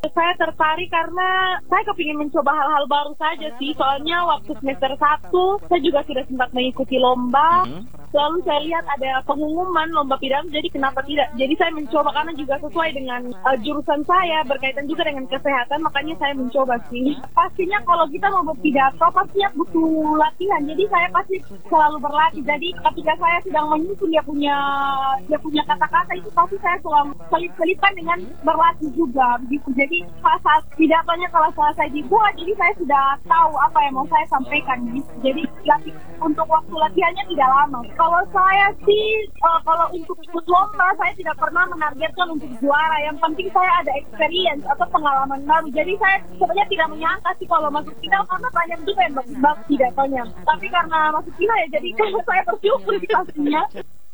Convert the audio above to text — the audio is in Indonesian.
Saya tertarik karena saya kepingin mencoba hal-hal baru saja sih. Soalnya waktu semester 1 saya juga sudah sempat mengikuti lomba. Lalu saya lihat ada pengumuman lomba pidato, jadi kenapa tidak? Jadi saya mencoba karena juga sesuai dengan jurusan saya, berkaitan juga dengan kesehatan, makanya saya mencoba sih. Pastinya kalau kita mau berpidato pastinya butuh latihan, jadi saya pasti selalu berlatih. Jadi ketika saya sedang menyusun dia punya kata-kata itu pasti saya selalu selip-selipan dengan berlatih juga begitu. Jadi pas saat pidatonya kalau selesai dibuat, jadi saya sudah tahu apa yang mau saya sampaikan gitu. Jadi untuk waktu latihannya tidak lama. Kalau saya sih, kalau untuk ikut lomba, saya tidak pernah menargetkan untuk juara. Yang penting saya ada experience atau pengalaman baru. Jadi saya sebenarnya tidak menyangka sih kalau masuk final, karena banyak juga yang bagus pidatonya. Tapi karena masuk final ya, jadi saya bersyukur pastinya.